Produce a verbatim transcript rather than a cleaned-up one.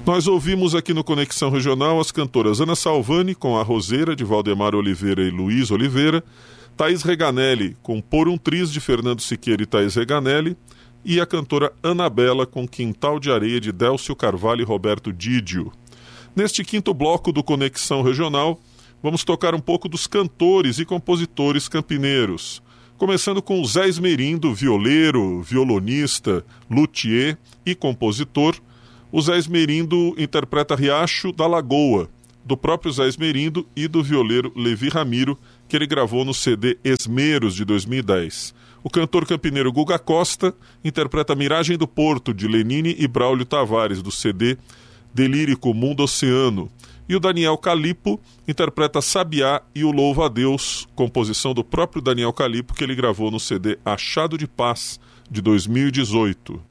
Nós ouvimos aqui no Conexão Regional as cantoras Ana Salvani com A Roseira, de Valdemar Oliveira e Luiz Oliveira, Thaís Reganelli com Por um Triz, de Fernando Siqueira e Thaís Reganelli, e a cantora Anabela com Quintal de Areia, de Délcio Carvalho e Roberto Didio. Neste quinto bloco do Conexão Regional, vamos tocar um pouco dos cantores e compositores campineiros, começando com o Zé Esmerindo, violeiro, violonista, luthier e compositor. O Zé Esmerindo interpreta Riacho da Lagoa, do próprio Zé Esmerindo e do violeiro Levi Ramiro, que ele gravou no C D Esmeros, de dois mil e dez. O cantor campineiro Guga Costa interpreta Miragem do Porto, de Lenine e Braulio Tavares, do C D Delírico Mundo Oceano. E o Daniel Calipo interpreta Sabiá e o Louva a Deus, composição do próprio Daniel Calipo, que ele gravou no C D Achado de Paz, de dois mil e dezoito.